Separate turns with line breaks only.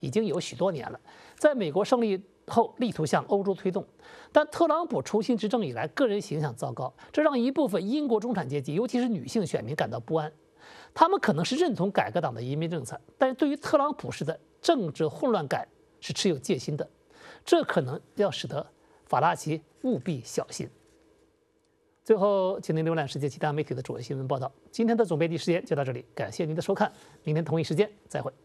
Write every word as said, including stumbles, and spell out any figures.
已经有许多年了，在美国胜利后力图向欧洲推动。但特朗普重新执政以来，个人形象糟糕，这让一部分英国中产阶级，尤其是女性选民感到不安。他们可能是认同改革党的移民政策，但是对于特朗普式的政治混乱感是持有戒心的，这可能要使得法拉奇务必小心。最后，请您浏览世界其他媒体的主要新闻报道。今天的总编辑时间就到这里，感谢您的收看，明天同一时间再会。